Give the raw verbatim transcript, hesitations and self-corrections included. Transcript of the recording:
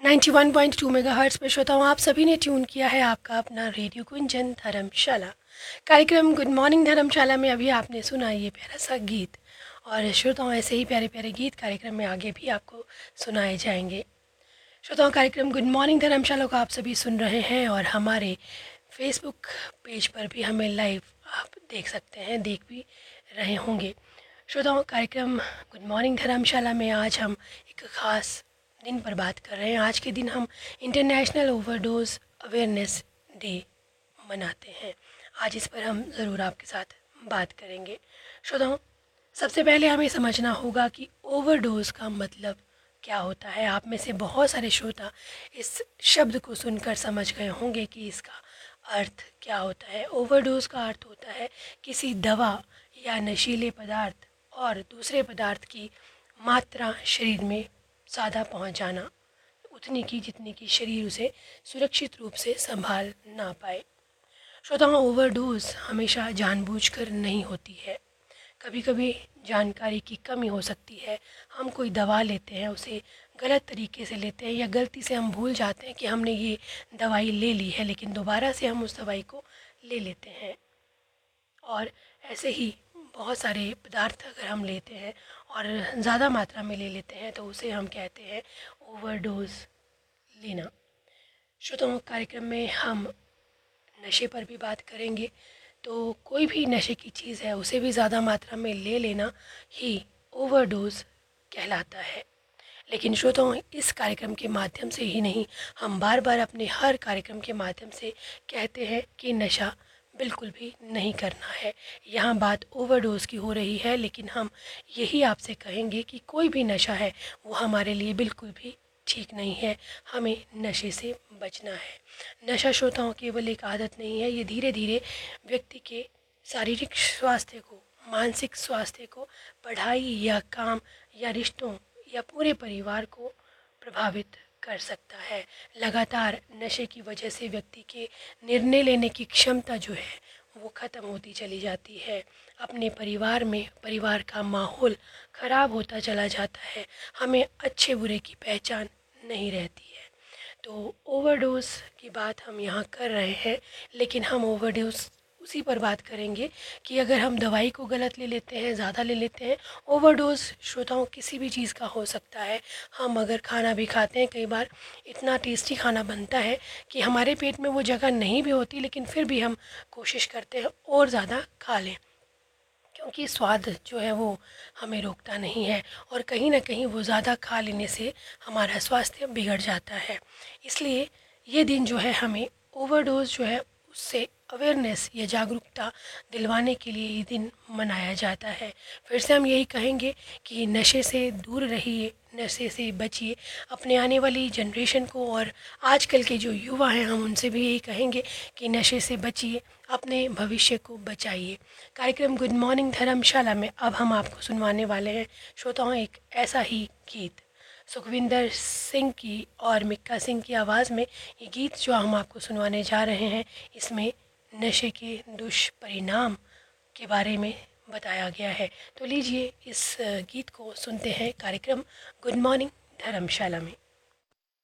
Ninety one point two megahertz पे श्रोताओं, आप सभी ने ट्यून किया है आपका अपना रेडियो कुंजन धर्मशाला। कार्यक्रम गुड मॉर्निंग धर्मशाला में अभी आपने सुना ये प्यारा सा गीत, और श्रोताओं ऐसे ही प्यारे प्यारे गीत कार्यक्रम में आगे भी आपको सुनाए जाएंगे। श्रोताओं, कार्यक्रम गुड मॉर्निंग धर्मशाला को आप सभी सुन रहे हैं और हमारे फेसबुक पेज पर भी हमें लाइव आप देख सकते हैं, देख भी रहे होंगे। श्रोताओं, कार्यक्रम गुड मॉर्निंग धर्मशाला में आज हम एक ख़ास दिन पर बात कर रहे हैं। आज के दिन हम इंटरनेशनल ओवरडोज अवेयरनेस डे मनाते हैं। आज इस पर हम ज़रूर आपके साथ बात करेंगे। श्रोताओं, सबसे पहले हमें समझना होगा कि ओवरडोज का मतलब क्या होता है। आप में से बहुत सारे श्रोता इस शब्द को सुनकर समझ गए होंगे कि इसका अर्थ क्या होता है। ओवरडोज का अर्थ होता है किसी दवा या नशीले पदार्थ और दूसरे पदार्थ की मात्रा शरीर में ज़्यादा पहुंच जाना, उतनी की जितनी की शरीर उसे सुरक्षित रूप से संभाल ना पाए। श्रोताओं, ओवरडोज हमेशा जानबूझकर नहीं होती है। कभी कभी जानकारी की कमी हो सकती है। हम कोई दवा लेते हैं, उसे गलत तरीके से लेते हैं या गलती से हम भूल जाते हैं कि हमने ये दवाई ले ली है, लेकिन दोबारा से हम उस दवाई को ले लेते हैं। और ऐसे ही बहुत सारे पदार्थ अगर हम लेते हैं और ज़्यादा मात्रा में ले लेते हैं तो उसे हम कहते हैं ओवरडोज लेना। श्रोताओं, कार्यक्रम में हम नशे पर भी बात करेंगे। तो कोई भी नशे की चीज़ है उसे भी ज़्यादा मात्रा में ले लेना ही ओवरडोज कहलाता है। लेकिन श्रोताओं, इस कार्यक्रम के माध्यम से ही नहीं, हम बार बार अपने हर कार्यक्रम के माध्यम से कहते हैं कि नशा बिल्कुल भी नहीं करना है। यहाँ बात ओवरडोज की हो रही है, लेकिन हम यही आपसे कहेंगे कि कोई भी नशा है वो हमारे लिए बिल्कुल भी ठीक नहीं है। हमें नशे से बचना है। नशा श्रोताओं केवल एक आदत नहीं है, ये धीरे धीरे व्यक्ति के शारीरिक स्वास्थ्य को, मानसिक स्वास्थ्य को, पढ़ाई या काम या रिश्तों या पूरे परिवार को प्रभावित कर सकता है। लगातार नशे की वजह से व्यक्ति के निर्णय लेने की क्षमता जो है वो ख़त्म होती चली जाती है। अपने परिवार में परिवार का माहौल ख़राब होता चला जाता है। हमें अच्छे बुरे की पहचान नहीं रहती है। तो ओवरडोज की बात हम यहाँ कर रहे हैं, लेकिन हम ओवरडोज उसी पर बात करेंगे कि अगर हम दवाई को गलत ले लेते हैं, ज़्यादा ले लेते हैं। ओवरडोज श्रोताओं किसी भी चीज़ का हो सकता है। हम अगर खाना भी खाते हैं, कई बार इतना टेस्टी खाना बनता है कि हमारे पेट में वो जगह नहीं भी होती, लेकिन फिर भी हम कोशिश करते हैं और ज़्यादा खा लें, क्योंकि स्वाद जो है वो हमें रोकता नहीं है और कहीं ना कहीं वो ज़्यादा खा लेने से हमारा स्वास्थ्य बिगड़ जाता है। इसलिए ये दिन जो है हमें ओवरडोज जो है उससे अवेयरनेस या जागरूकता दिलवाने के लिए ये दिन मनाया जाता है। फिर से हम यही कहेंगे कि नशे से दूर रहिए, नशे से बचिए। अपने आने वाली जनरेशन को और आजकल के जो युवा हैं हम उनसे भी यही कहेंगे कि नशे से बचिए, अपने भविष्य को बचाइए। कार्यक्रम गुड मॉर्निंग धर्मशाला में अब हम आपको सुनवाने वाले हैं श्रोताओं एक ऐसा ही गीत। सुखविंदर सिंह की और मिक्का सिंह की आवाज़ में ये गीत जो हम आपको सुनवाने जा रहे हैं, इसमें नशे के दुष्परिणाम के बारे में बताया गया है। तो लीजिए इस गीत को सुनते हैं कार्यक्रम गुड मॉर्निंग धर्मशाला में।